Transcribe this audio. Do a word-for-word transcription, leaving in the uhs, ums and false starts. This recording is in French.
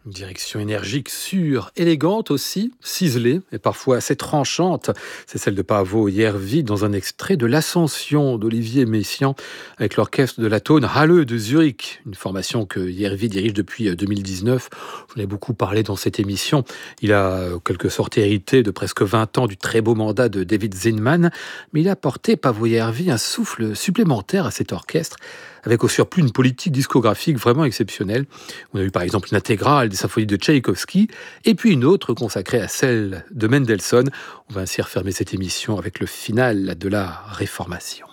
Une direction énergique, sûre, élégante aussi, ciselée et parfois assez tranchante. C'est celle de Paavo Järvi dans un extrait de l'Ascension d'Olivier Messiaen avec l'orchestre de la Tonhalle de Zurich, une formation que Järvi dirige depuis deux mille dix-neuf. J'en ai beaucoup parlé dans cette émission. Il a en quelque sorte hérité de presque vingt ans du très beau mandat de David Zinman, mais il a apporté, Paavo Järvi, un souffle supplémentaire à cet orchestre, avec au surplus une politique discographique vraiment exceptionnelle. On a eu par exemple une intégrale des symphonies de Tchaïkovski, et puis une autre consacrée à celle de Mendelssohn. On va ainsi refermer cette émission avec le final de la Réformation.